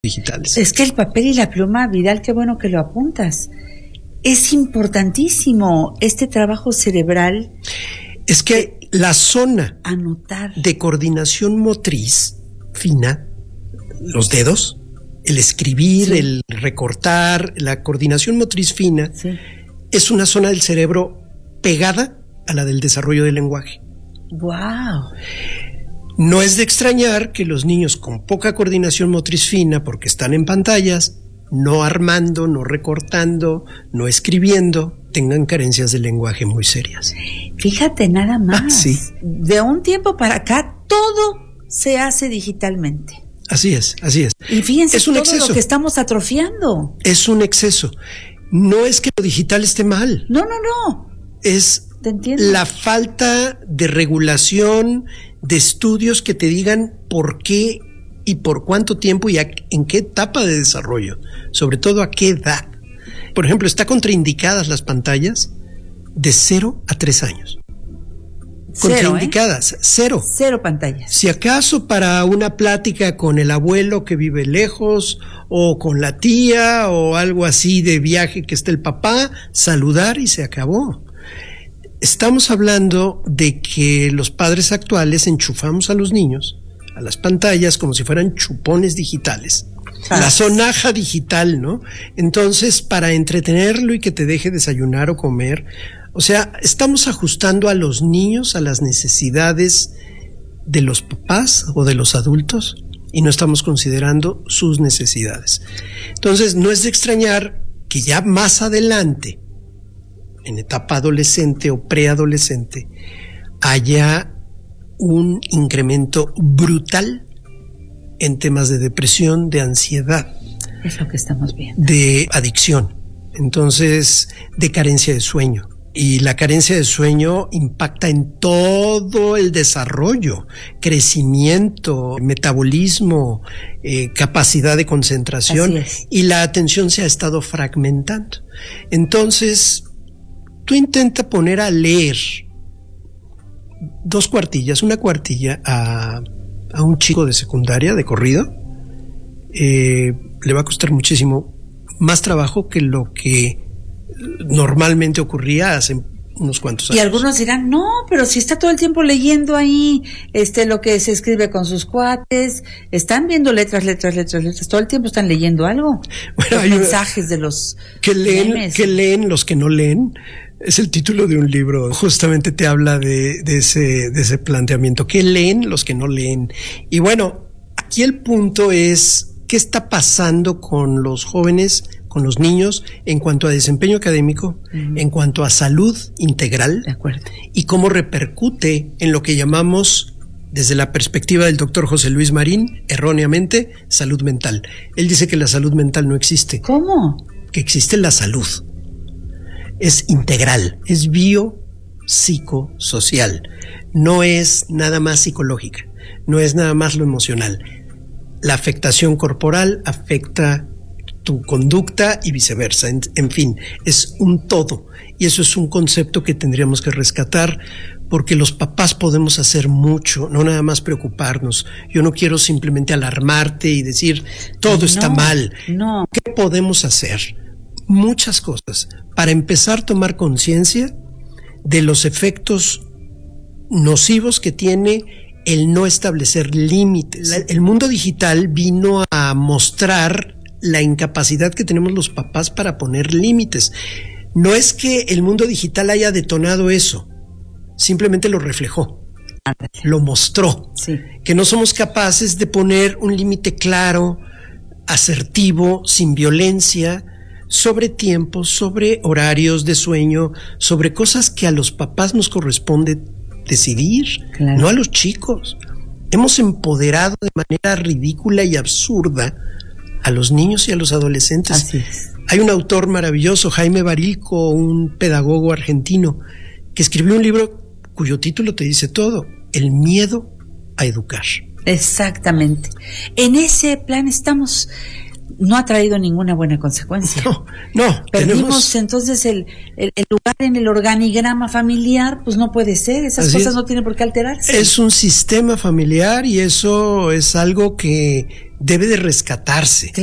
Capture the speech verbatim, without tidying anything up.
digitales. Es que el papel y la pluma, Vidal, qué bueno que lo apuntas. Es importantísimo este trabajo cerebral. Es que la zona anotar de coordinación motriz fina, los dedos, el escribir, sí. el recortar, la coordinación motriz fina, sí. es una zona del cerebro pegada a la del desarrollo del lenguaje. ¡Wow! No es de extrañar que los niños con poca coordinación motriz fina, porque están en pantallas, no armando, no recortando, no escribiendo, tengan carencias de lenguaje muy serias. Fíjate nada más. Ah, sí. De un tiempo para acá, todo se hace digitalmente. Así es, así es. Y fíjense es un todo exceso. lo que estamos atrofiando. Es un exceso. No es que lo digital esté mal. No, no, no. Es te entiendo. La falta de regulación, de estudios que te digan por qué y por cuánto tiempo y a, en qué etapa de desarrollo, sobre todo a qué edad. Por ejemplo, está contraindicadas las pantallas de cero a tres años. Cero, contraindicadas, ¿eh? cero. Cero pantallas. Si acaso para una plática con el abuelo que vive lejos, o con la tía, o algo así de viaje que está el papá, saludar y se acabó. Estamos hablando de que los padres actuales enchufamos a los niños a las pantallas como si fueran chupones digitales. Ah. La sonaja digital, ¿no? Entonces, para entretenerlo y que te deje desayunar o comer, o sea, estamos ajustando a los niños a las necesidades de los papás o de los adultos y no estamos considerando sus necesidades. Entonces, no es de extrañar que ya más adelante, en etapa adolescente o preadolescente, haya un incremento brutal en temas de depresión, de ansiedad. Es lo que estamos viendo. De adicción, entonces de carencia de sueño. Y la carencia de sueño impacta en todo el desarrollo, crecimiento, metabolismo, eh, capacidad de concentración, y la atención se ha estado fragmentando. Entonces, tú intenta poner a leer dos cuartillas, una cuartilla a, a un chico de secundaria, de corrido, eh, le va a costar muchísimo más trabajo que lo que normalmente ocurría hace unos cuantos años. Y algunos dirán, no, pero si está todo el tiempo leyendo ahí este lo que se escribe con sus cuates, están viendo letras, letras, letras, letras, todo el tiempo están leyendo algo. Bueno, los hay mensajes de los que leen, memes. que leen los que no leen. Es el título de un libro, justamente te habla de, de ese, de ese planteamiento. ¿Qué leen los que no leen? Y bueno, aquí el punto es, ¿qué está pasando con los jóvenes, con los niños, en cuanto a desempeño académico, uh-huh. en cuanto a salud integral? De acuerdo. Y cómo repercute en lo que llamamos, desde la perspectiva del doctor José Luis Marín, erróneamente, salud mental. Él dice que la salud mental no existe. ¿Cómo? Que existe la salud. Es integral, es biopsicosocial, no es nada más psicológica, no es nada más lo emocional. La afectación corporal afecta tu conducta y viceversa, en, en fin, es un todo, y eso es un concepto que tendríamos que rescatar, porque los papás podemos hacer mucho, no nada más preocuparnos. Yo no quiero simplemente alarmarte y decir todo no, está mal. No. ¿Qué podemos hacer? Muchas cosas. Para empezar a tomar conciencia de los efectos nocivos que tiene el no establecer límites. El mundo digital vino a mostrar la incapacidad que tenemos los papás para poner límites. No es que el mundo digital haya detonado eso, simplemente lo reflejó, lo mostró. Sí. Que no somos capaces de poner un límite claro, asertivo, sin violencia, sobre tiempos, sobre horarios de sueño, sobre cosas que a los papás nos corresponde decidir, claro. No a los chicos. Hemos empoderado de manera ridícula y absurda a los niños y a los adolescentes. Así es. Hay un autor maravilloso, Jaime Barilco, un pedagogo argentino, que escribió un libro cuyo título te dice todo: El miedo a educar. Exactamente. En ese plan estamos. no ha traído ninguna buena consecuencia. No, no. Perdimos tenemos... entonces el, el, el lugar en el organigrama familiar, pues no puede ser, esas Así cosas es. no tienen por qué alterarse. Es un sistema familiar y eso es algo que debe de rescatarse.